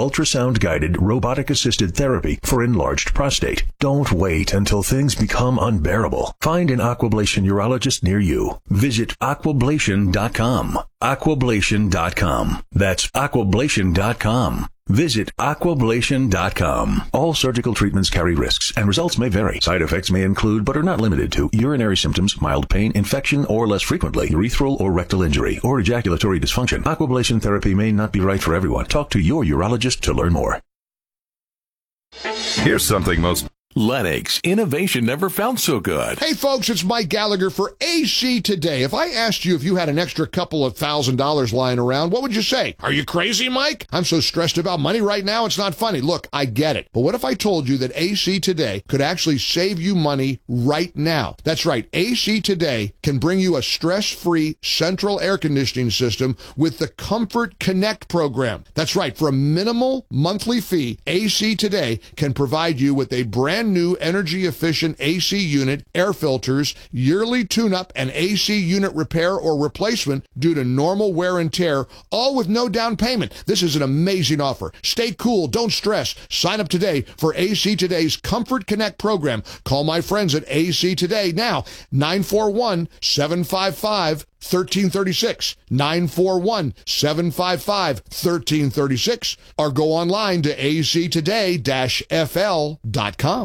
ultrasound-guided, robotic-assisted therapy for enlarged prostate. Don't wait until things become unbearable. Find an Aquablation urologist near you. Visit aquablation.com. Aquablation.com. That's aquablation.com. Visit aquablation.com. All surgical treatments carry risks, and results may vary. Side effects may include, but are not limited to, urinary symptoms, mild pain, infection, or less frequently, urethral or rectal injury, or ejaculatory dysfunction. Aquablation therapy may not be right for everyone. Talk to your urologist to learn more. Here's something most Lennox, innovation never felt so good. Hey folks, it's Mike Gallagher for AC Today. If I asked you if you had an extra couple of $1,000 lying around, what would you say? Are you crazy, Mike? I'm so stressed about money right now, it's not funny. Look, I get it. But what if I told you that AC Today could actually save you money right now? That's right. AC Today can bring you a stress-free central air conditioning system with the Comfort Connect program. That's right. For a minimal monthly fee, AC Today can provide you with a brand new energy-efficient AC unit, air filters, yearly tune-up, and AC unit repair or replacement due to normal wear and tear, all with no down payment. This is an amazing offer. Stay cool. Don't stress. Sign up today for AC Today's Comfort Connect program. Call my friends at AC Today now, 941-755-1336, 941-755-1336, or go online to actoday-fl.com.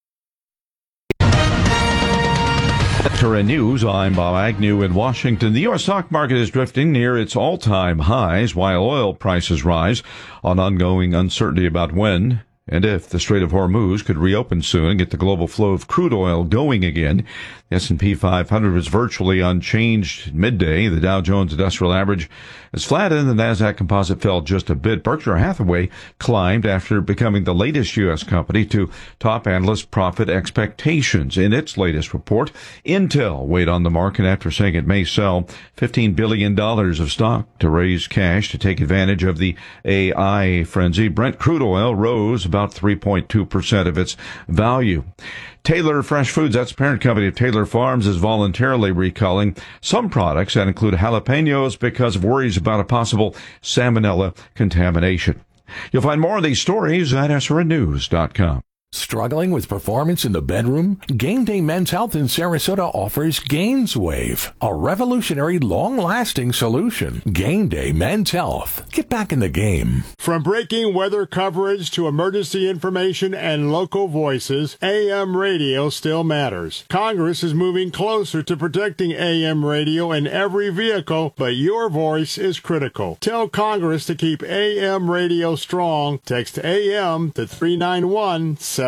Current news, I'm Bob Agnew in Washington. The U.S. stock market is drifting near its all-time highs while oil prices rise on ongoing uncertainty about when and if the Strait of Hormuz could reopen soon and get the global flow of crude oil going again. The S&P 500 was virtually unchanged at midday. The Dow Jones Industrial Average is flat and the Nasdaq Composite fell just a bit. Berkshire Hathaway climbed after becoming the latest U.S. company to top analyst profit expectations. In its latest report, Intel weighed on the market after saying it may sell $15 billion of stock to raise cash to take advantage of the AI frenzy. Brent crude oil rose about 3.2% of its value. Taylor Fresh Foods, that's the parent company of Taylor Farms, is voluntarily recalling some products that include jalapenos because of worries about a possible salmonella contamination. You'll find more of these stories at srnnews.com. Struggling with performance in the bedroom? Game Day Men's Health in Sarasota offers GainsWave, a revolutionary, long-lasting solution. Game Day Men's Health. Get back in the game. From breaking weather coverage to emergency information and local voices, AM radio still matters. Congress is moving closer to protecting AM radio in every vehicle, but your voice is critical. Tell Congress to keep AM radio strong. Text AM to 39179.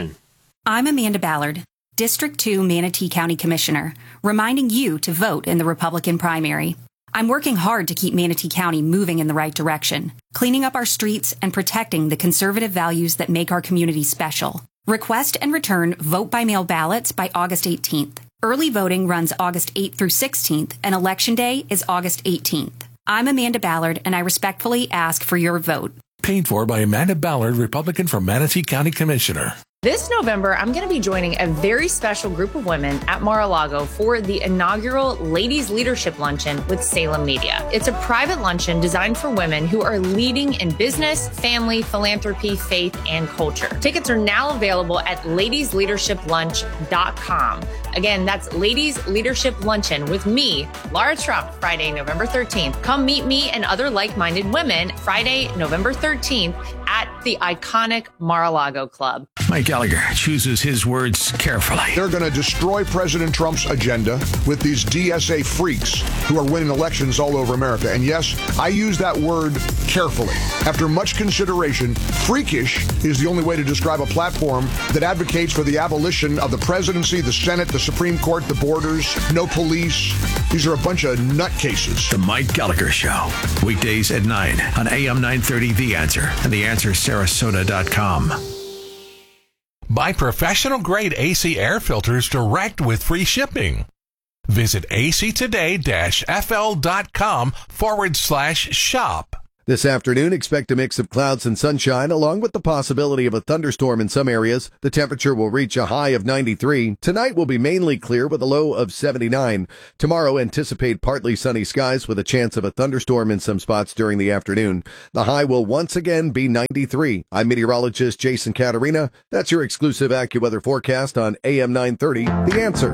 I'm Amanda Ballard, District 2 Manatee County Commissioner, reminding you to vote in the Republican primary. I'm working hard to keep Manatee County moving in the right direction, cleaning up our streets and protecting the conservative values that make our community special. Request and return vote-by-mail ballots by August 18th. Early voting runs August 8th through 16th, and Election Day is August 18th. I'm Amanda Ballard, and I respectfully ask for your vote. Paid for by Amanda Ballard, Republican from Manatee County Commissioner. This November, I'm going to be joining a very special group of women at Mar-a-Lago for the inaugural Ladies Leadership Luncheon with Salem Media. It's a private luncheon designed for women who are leading in business, family, philanthropy, faith, and culture. Tickets are now available at ladiesleadershiplunch.com. Again, that's Ladies Leadership Luncheon with me, Laura Trump, Friday, November 13th. Come meet me and other like-minded women Friday, November 13th at the iconic Mar-a-Lago Club. Mike Gallagher chooses his words carefully. They're going to destroy President Trump's agenda with these DSA freaks who are winning elections all over America. And yes, I use that word carefully. After much consideration, freakish is the only way to describe a platform that advocates for the abolition of the presidency, the Senate, the Supreme Court, the borders, no police. These are a bunch of nutcases. The Mike Gallagher Show. Weekdays at 9 on AM 930 The Answer and TheAnswerSarasota.com. Buy professional-grade AC air filters direct with free shipping. Visit actoday-fl.com/shop. This afternoon, expect a mix of clouds and sunshine, along with the possibility of a thunderstorm in some areas. The temperature will reach a high of 93. Tonight will be mainly clear with a low of 79. Tomorrow, anticipate partly sunny skies with a chance of a thunderstorm in some spots during the afternoon. The high will once again be 93. I'm meteorologist Jason Caterina. That's your exclusive AccuWeather forecast on AM 930, The Answer.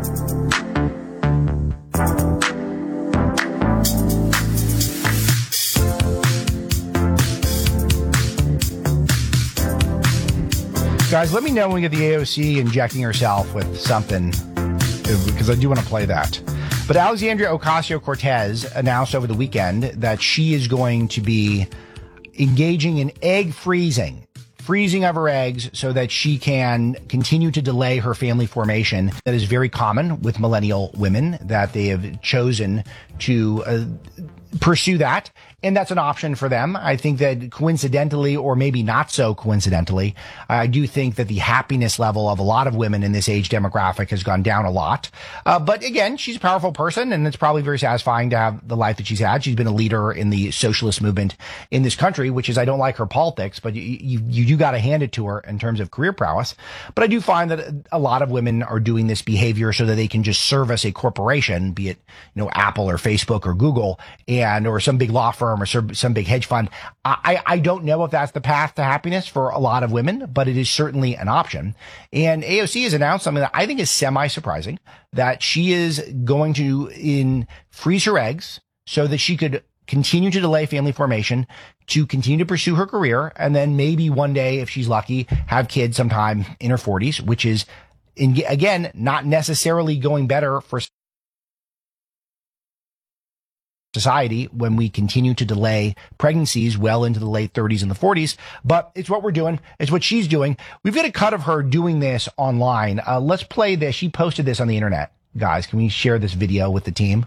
Guys, let me know when we get the AOC injecting herself with something, because I do want to play that. But Alexandria Ocasio-Cortez announced over the weekend that she is going to be engaging in egg freezing of her eggs so that she can continue to delay her family formation. That is very common with millennial women, that they have chosen to pursue that. And that's an option for them. I think that coincidentally, or maybe not so coincidentally, I do think that the happiness level of a lot of women in this age demographic has gone down a lot. But again, she's a powerful person, and it's probably very satisfying to have the life that she's had. She's been a leader in the socialist movement in this country, which is, I don't like her politics, but you do got to hand it to her in terms of career prowess. But I do find that a lot of women are doing this behavior so that they can just service a corporation, be it, Apple or Facebook or Google, or some big law firm or some big hedge fund. I don't know if that's the path to happiness for a lot of women, but it is certainly an option. And AOC has announced something that I think is semi-surprising, that she is going to freeze her eggs so that she could continue to delay family formation, to continue to pursue her career, and then maybe one day, if she's lucky, have kids sometime in her 40s, which is, again, not necessarily going better for society when we continue to delay pregnancies well into the late 30s and the 40s. But it's what we're doing. It's what she's doing. We've got a cut of her doing this online. Let's play this. She posted this on the internet. Guys, can we share this video with the team?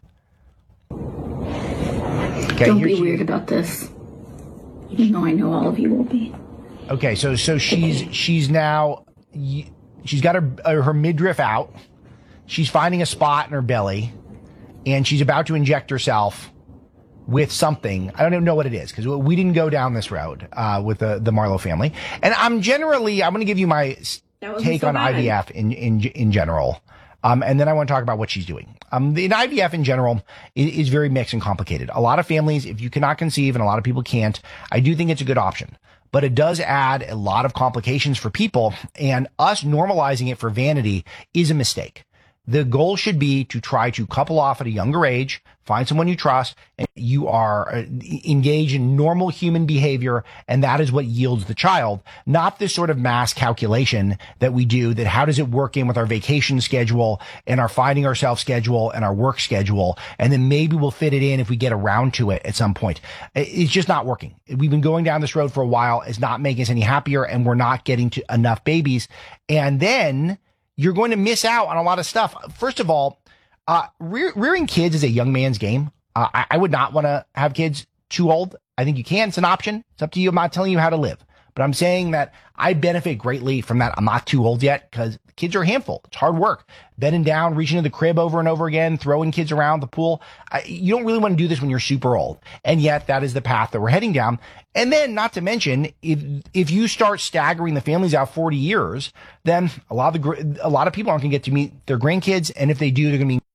Okay, don't be weird about this. You know I know all of you will be. Okay, so she's now, she's got her midriff out. She's finding a spot in her belly, and she's about to inject herself with something. I don't even know what it is, because we didn't go down this road with the Marlowe family. And I'm going to give you my take on IVF in general. And then I want to talk about what she's doing. The IVF in general is very mixed and complicated. A lot of families, if you cannot conceive, and a lot of people can't, I do think it's a good option. But it does add a lot of complications for people, and us normalizing it for vanity is a mistake. The goal should be to try to couple off at a younger age, find someone you trust, and you are engaged in normal human behavior, and that is what yields the child, not this sort of mass calculation that we do, that how does it work in with our vacation schedule and our finding ourselves schedule and our work schedule, and then maybe we'll fit it in if we get around to it at some point. It's just not working. We've been going down this road for a while. It's not making us any happier, and we're not getting to enough babies. And then you're going to miss out on a lot of stuff. First of all, rearing kids is a young man's game. I would not want to have kids too old. I think you can. It's an option. It's up to you. I'm not telling you how to live. But I'm saying that I benefit greatly from that. I'm not too old yet, because kids are a handful. It's hard work. Bending down, reaching to the crib over and over again, throwing kids around the pool. You don't really want to do this when you're super old. And yet that is the path that we're heading down. And then, not to mention, if you start staggering the families out 40 years, then a lot of people aren't going to get to meet their grandkids. And if they do, they're going to be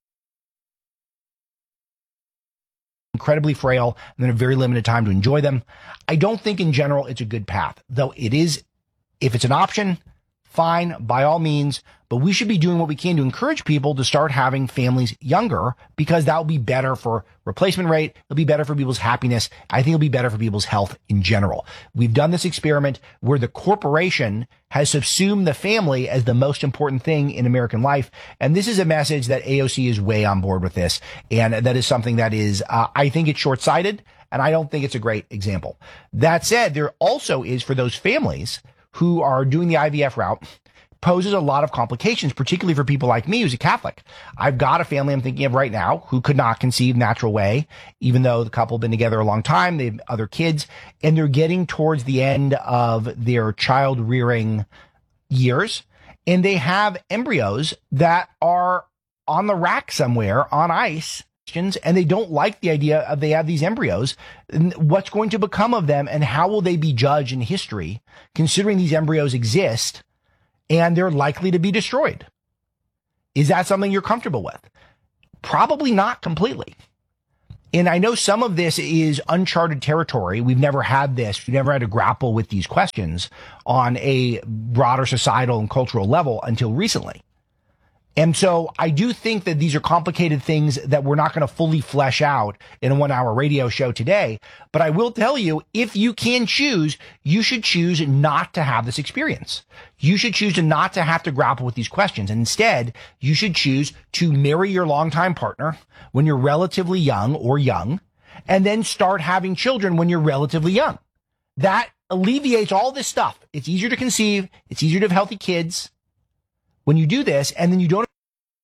incredibly frail and then a very limited time to enjoy them. I don't think in general it's a good path, though it is. If it's an option, fine, by all means, but we should be doing what we can to encourage people to start having families younger, because that will be better for replacement rate. It'll be better for people's happiness. I think it'll be better for people's health in general. We've done this experiment where the corporation has subsumed the family as the most important thing in American life. And this is a message that AOC is way on board with this. And that is something that is, I think it's short-sighted, and I don't think it's a great example. That said, there also is, for those families who are doing the IVF route, poses a lot of complications, particularly for people like me, who's a Catholic. I've got a family I'm thinking of right now who could not conceive natural way, even though the couple have been together a long time. They have other kids, and they're getting towards the end of their child rearing years, and they have embryos that are on the rack somewhere on ice, and they don't like the idea of they have these embryos. What's going to become of them, and how will they be judged in history, considering these embryos exist and they're likely to be destroyed? Is that something you're comfortable with? Probably not completely. And I know some of this is uncharted territory. We've never had this. We've never had to grapple with these questions on a broader societal and cultural level until recently. And so I do think that these are complicated things that we're not going to fully flesh out in a 1-hour radio show today. But I will tell you, if you can choose, you should choose not to have this experience. You should choose to not to have to grapple with these questions. And instead, you should choose to marry your longtime partner when you're relatively young or young, and then start having children when you're relatively young. That alleviates all this stuff. It's easier to conceive. It's easier to have healthy kids when you do this, and then you don't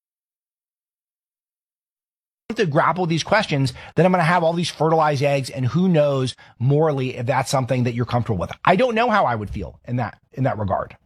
have to grapple with these questions, then I'm going to have all these fertilized eggs, and who knows morally if that's something that you're comfortable with. I don't know how I would feel in that regard.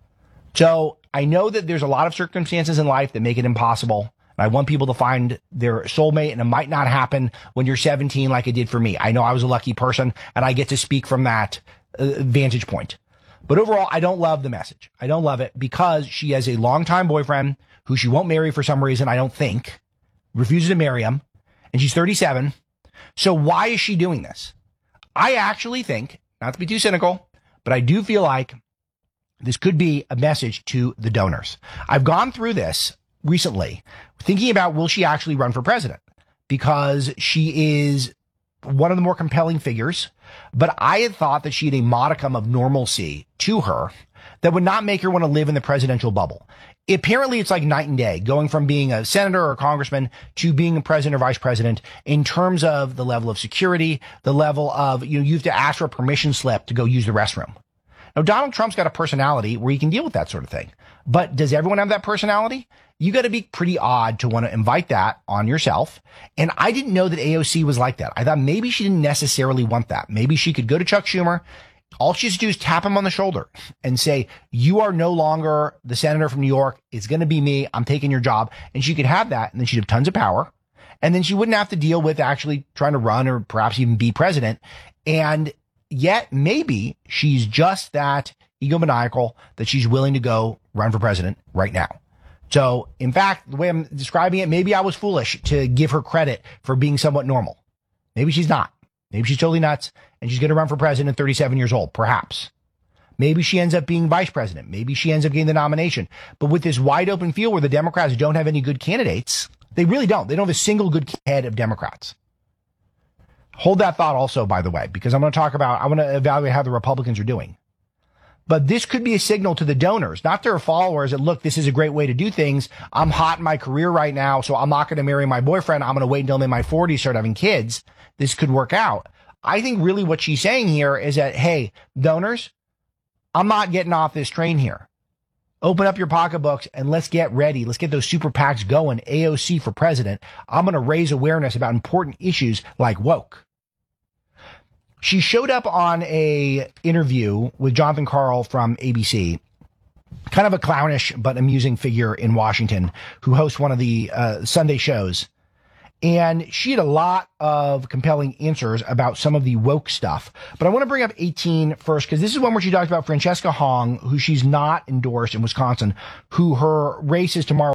So I know that there's a lot of circumstances in life that make it impossible. And I want people to find their soulmate, and it might not happen when you're 17 like it did for me. I know I was a lucky person, and I get to speak from that vantage point. But overall, I don't love the message. I don't love it because she has a longtime boyfriend who she won't marry for some reason, I don't think, refuses to marry him, and she's 37. So why is she doing this? I actually think, not to be too cynical, but I do feel like this could be a message to the donors. I've gone through this recently, thinking about, will she actually run for president? Because she is one of the more compelling figures, but I had thought that she had a modicum of normalcy to her that would not make her want to live in the presidential bubble. Apparently, it's like night and day, going from being a senator or a congressman to being a president or vice president in terms of the level of security, the level of, you have to ask for a permission slip to go use the restroom. Now, Donald Trump's got a personality where he can deal with that sort of thing. But does everyone have that personality? You got to be pretty odd to want to invite that on yourself. And I didn't know that AOC was like that. I thought maybe she didn't necessarily want that. Maybe she could go to Chuck Schumer. All she has to do is tap him on the shoulder and say, you are no longer the senator from New York. It's going to be me. I'm taking your job. And she could have that. And then she'd have tons of power. And then she wouldn't have to deal with actually trying to run or perhaps even be president. And yet maybe she's just that egomaniacal that she's willing to go run for president right now. So, in fact, the way I'm describing it, maybe I was foolish to give her credit for being somewhat normal. Maybe she's not. Maybe she's totally nuts and she's going to run for president at 37 years old, perhaps. Maybe she ends up being vice president. Maybe she ends up getting the nomination. But with this wide open field where the Democrats don't have any good candidates, they really don't. They don't have a single good head of Democrats. Hold that thought also, by the way, because I want to evaluate how the Republicans are doing. But this could be a signal to the donors, not their followers, that, look, this is a great way to do things. I'm hot in my career right now, so I'm not going to marry my boyfriend. I'm going to wait until I'm in my 40s, start having kids. This could work out. I think really what she's saying here is that, hey, donors, I'm not getting off this train here. Open up your pocketbooks and let's get ready. Let's get those super PACs going. AOC for president. I'm going to raise awareness about important issues like woke. She showed up on a interview with Jonathan Karl from ABC, kind of a clownish but amusing figure in Washington who hosts one of the Sunday shows. And she had a lot of compelling answers about some of the woke stuff. But I want to bring up 18 first, because this is one where she talked about Francesca Hong, who she's not endorsed in Wisconsin, who her race is tomorrow,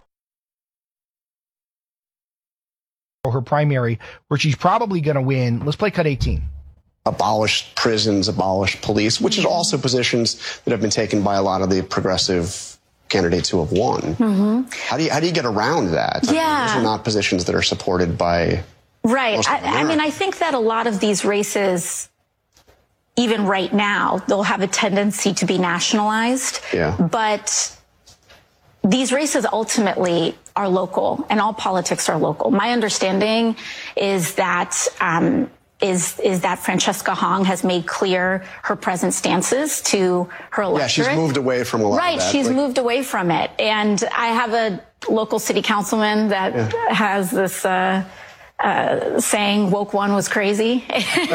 her primary, where she's probably going to win. Let's play cut 18. Abolish prisons, abolish police, which is also positions that have been taken by a lot of the progressive candidates who have won. Mm-hmm. How do you get around that? Yeah. I mean, those are not positions that are supported by right. I mean, I think that a lot of these races, even right now, they'll have a tendency to be nationalized. Yeah. But these races ultimately are local, and all politics are local. My understanding is that is that Francesca Hong has made clear her present stances to her electorate. Yeah, she's moved away from a lot of that. Right, she's moved away from it. And I have a local city councilman that has this saying, woke one was crazy.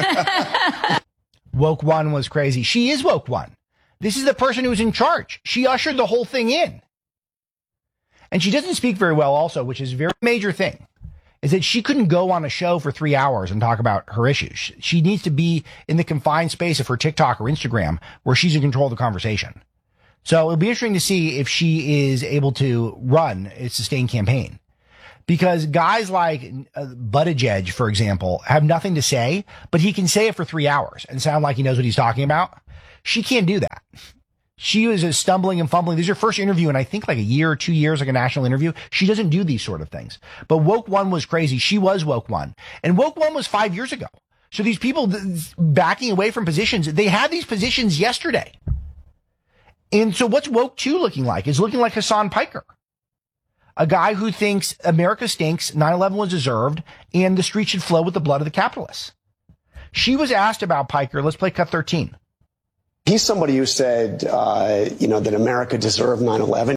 Woke one was crazy. She is woke one. This is the person who's in charge. She ushered the whole thing in. And she doesn't speak very well also, which is a very major thing. is that she couldn't go on a show for 3 hours and talk about her issues. She needs to be in the confined space of her TikTok or Instagram where she's in control of the conversation. So it'll be interesting to see if she is able to run a sustained campaign. Because guys like Buttigieg, for example, have nothing to say, but he can say it for 3 hours and sound like he knows what he's talking about. She can't do that. She was stumbling and fumbling. This is her first interview in, I think, like a year or 2 years, like a national interview. She doesn't do these sort of things. But Woke One was crazy. She was Woke One. And Woke One was 5 years ago. So these people backing away from positions, they had these positions yesterday. And so what's Woke 2 looking like? It's looking like Hassan Piker, a guy who thinks America stinks, 9/11 was deserved, and the street should flow with the blood of the capitalists. She was asked about Piker. Let's play cut 13. He's somebody who said, that America deserved 9/11.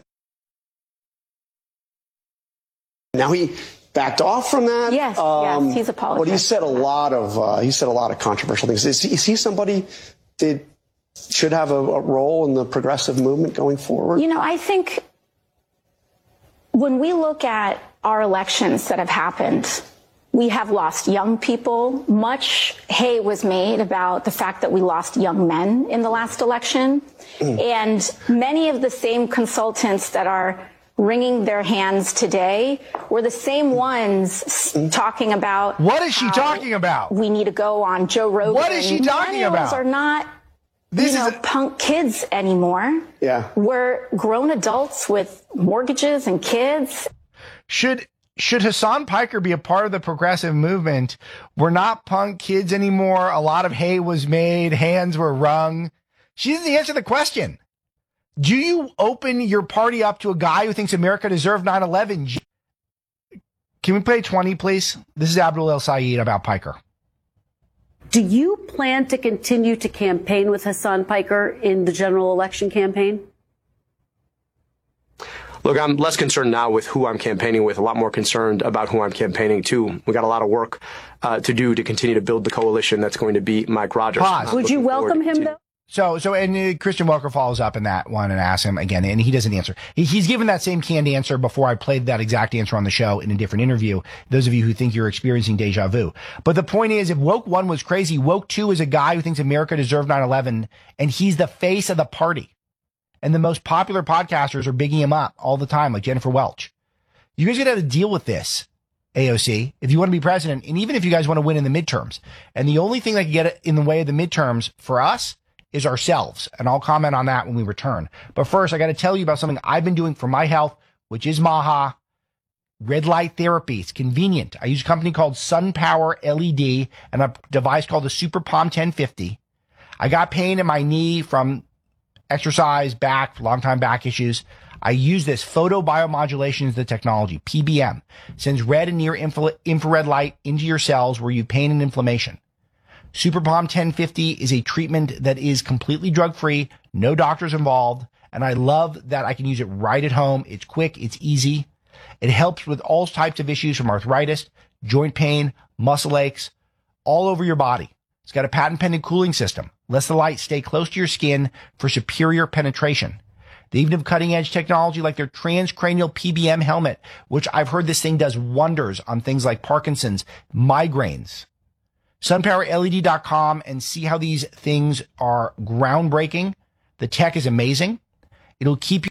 Now he backed off from that. Yes, he's apologized. But he said a lot of controversial things. Is he somebody that should have a role in the progressive movement going forward? I think when we look at our elections that have happened, we have lost young people. Much hay was made about the fact that we lost young men in the last election. And many of the same consultants that are wringing their hands today were the same ones talking about. What is she talking about? We need to go on Joe Rogan. What is she talking about? Millennials are not punk kids anymore. Yeah. We're grown adults with mortgages and kids. Should Hassan Piker be a part of the progressive movement? We're not punk kids anymore. A lot of hay was made. Hands were wrung. She doesn't answer the question. Do you open your party up to a guy who thinks America deserved 9/11? Can we play 20, please? This is Abdul El Sayed about Piker. Do you plan to continue to campaign with Hassan Piker in the general election campaign? Look, I'm less concerned now with who I'm campaigning with, a lot more concerned about who I'm campaigning to. We got a lot of work to do to continue to build the coalition that's going to beat Mike Rogers. Would you welcome him, though? And Christian Welker follows up in that one and asks him again, and he doesn't answer. He's given that same canned answer before. I played that exact answer on the show in a different interview. Those of you who think you're experiencing deja vu. But the point is, if Woke 1 was crazy, Woke 2 is a guy who thinks America deserved 9/11, and he's the face of the party. And the most popular podcasters are bigging him up all the time, like Jennifer Welch. You guys are going to have to deal with this, AOC, if you want to be president, and even if you guys want to win in the midterms. And the only thing that can get in the way of the midterms for us is ourselves. And I'll comment on that when we return. But first, I got to tell you about something I've been doing for my health, which is Maha red light therapy. It's convenient. I use a company called SunPower LED and a device called the Super Palm 1050. I got pain in my knee from exercise, long-time back issues. I use this photobiomodulation as the technology, PBM. Sends red and near infrared light into your cells where you have pain and inflammation. Super Palm 1050 is a treatment that is completely drug-free, no doctors involved, and I love that I can use it right at home. It's quick, it's easy. It helps with all types of issues from arthritis, joint pain, muscle aches, all over your body. It's got a patent-pending cooling system. Lets the light stay close to your skin for superior penetration. They even have cutting-edge technology like their transcranial PBM helmet, which I've heard this thing does wonders on things like Parkinson's, migraines. SunPowerLED.com and see how these things are groundbreaking. The tech is amazing. It'll keep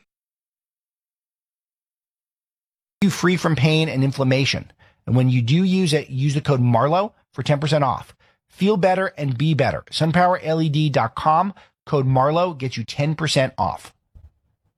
you free from pain and inflammation. And when you do use it, use the code MARLOW for 10% off. Feel better and be better. SunPowerLED.com. Code MARLOW gets you 10% off.